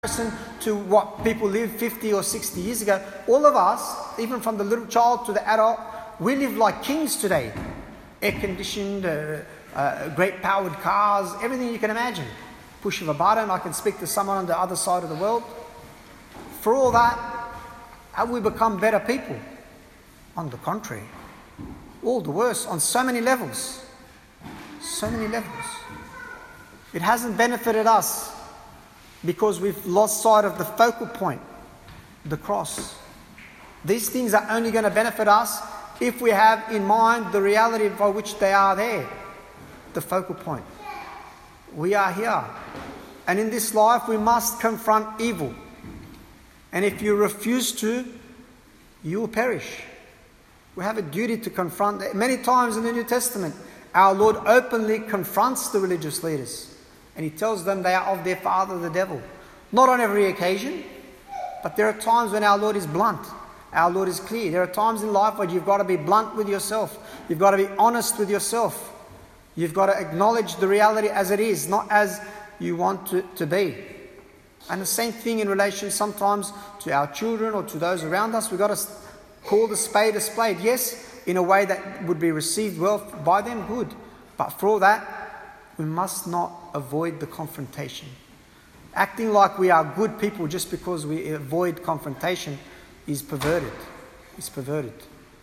to what people lived 50 or 60 years ago. All of us, even from the little child to the adult, we live like kings today. Air-conditioned, great powered cars, everything you can imagine. Push of a button, I can speak to someone on the other side of the world. For all that, have we become better people? On the contrary. All the worse on so many levels. So many levels. It hasn't benefited us because we've lost sight of the focal point, the cross. These things are only going to benefit us if we have in mind the reality by which they are there, the focal point. We are here. And in this life, we must confront evil. And if you refuse to, you will perish. We have a duty to confront. Many times in the New Testament, our Lord openly confronts the religious leaders. And he tells them they are of their father, the devil. Not on every occasion, but there are times when our Lord is blunt. Our Lord is clear. There are times in life where you've got to be blunt with yourself. You've got to be honest with yourself. You've got to acknowledge the reality as it is, not as you want it to be. And the same thing in relation sometimes to our children or to those around us. We've got to call the spade a spade. Yes, in a way that would be received well by them, good. But for all that, we must not avoid the confrontation. Acting like we are good people just because we avoid confrontation is perverted. It's perverted.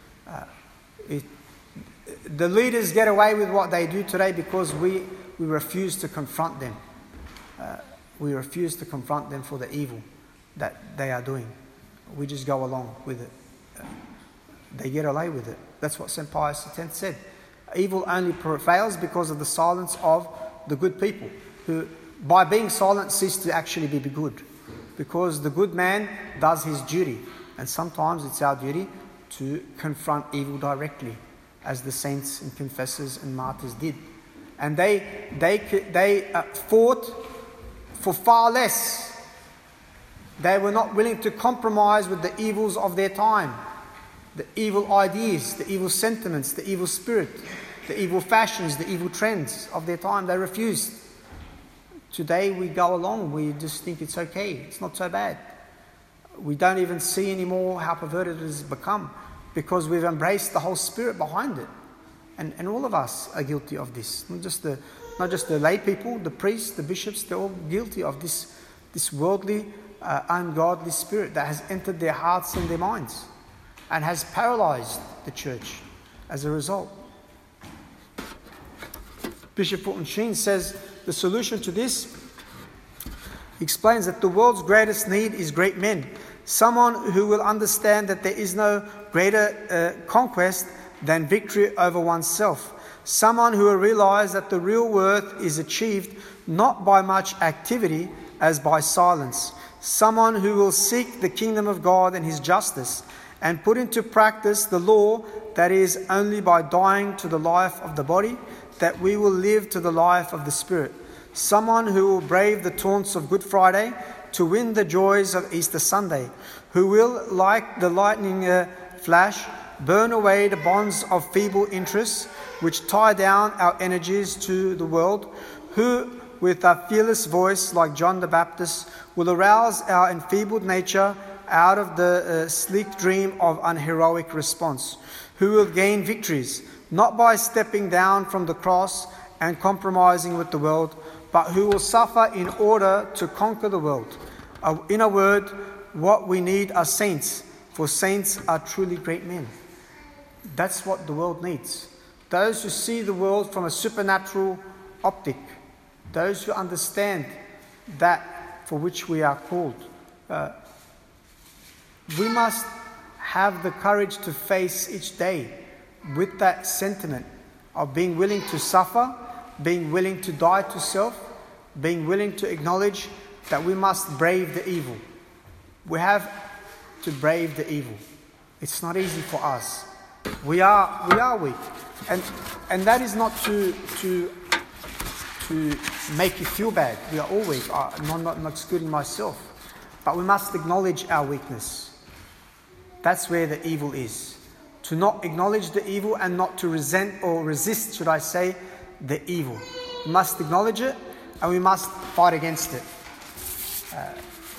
The leaders get away with what they do today because we refuse to confront them. We refuse to confront them for the evil that they are doing. We just go along with it. They get away with it. That's what St. Pius X said. Evil only prevails because of the silence of the good people, who, by being silent, cease to actually be good. Because the good man does his duty. And sometimes it's our duty to confront evil directly, as the saints and confessors and martyrs did. And they fought for far less. They were not willing to compromise with the evils of their time. The evil ideas, the evil sentiments, the evil spirit, the evil fashions, the evil trends of their time. They refused. Today we go along, we just think it's okay, it's not so bad. We don't even see anymore how perverted it has become because we've embraced the whole spirit behind it. And all of us are guilty of this. Not just the lay people, the priests, the bishops, they're all guilty of this worldly, ungodly spirit that has entered their hearts and their minds and has paralyzed the church as a result. Bishop Fulton Sheen says the solution to this explains that the world's greatest need is great men. Someone who will understand that there is no greater conquest than victory over oneself. Someone who will realize that the real worth is achieved not by much activity as by silence. Someone who will seek the kingdom of God and his justice and put into practice the law that is only by dying to the life of the body that we will live to the life of the spirit. Someone who will brave the taunts of Good Friday to win the joys of Easter Sunday, who will, like the lightning flash, burn away the bonds of feeble interests which tie down our energies to the world, who, with a fearless voice like John the Baptist, will arouse our enfeebled nature out of the sleek dream of unheroic response, who will gain victories, not by stepping down from the cross and compromising with the world, but who will suffer in order to conquer the world. In a word, what we need are saints, for saints are truly great men. That's what the world needs. Those who see the world from a supernatural optic, those who understand that for which we are called. We must have the courage to face each day with that sentiment of being willing to suffer, being willing to die to self, being willing to acknowledge that we must brave the evil. We have to brave the evil. It's not easy for us. We are weak. And that is not to make you feel bad. We are all weak. I'm not excluding myself. But we must acknowledge our weakness. That's where the evil is. To not acknowledge the evil and not to resent or resist, should I say, the evil. We must acknowledge it and we must fight against it.